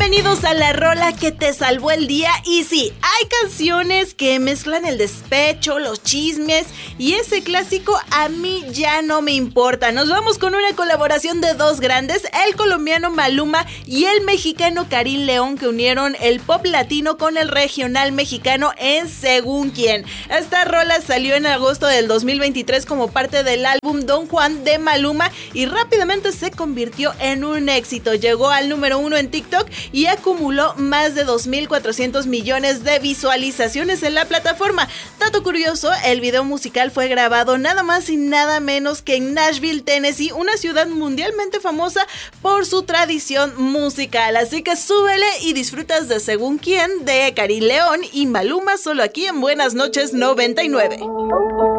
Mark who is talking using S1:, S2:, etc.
S1: Bienvenidos a la rola que te salvó el día. Y sí, hay canciones que mezclan el despecho, los chismes y ese clásico a mí ya no me importa. Nos vamos con una colaboración de dos grandes, el colombiano Maluma y el mexicano Karim León, que unieron el pop latino con el regional mexicano en Según Quién. Esta rola salió en agosto del 2023 como parte del álbum Don Juan de Maluma y rápidamente se convirtió en un éxito. Llegó al número 1 en TikTok y acumuló más de 2.400 millones de visualizaciones en la plataforma. Dato curioso, el video musical fue grabado nada más y nada menos que en Nashville, Tennessee, una ciudad mundialmente famosa por su tradición musical. Así que súbele y disfrutas de Según Quién de Karim León y Maluma, solo aquí en Buenas Noches 99.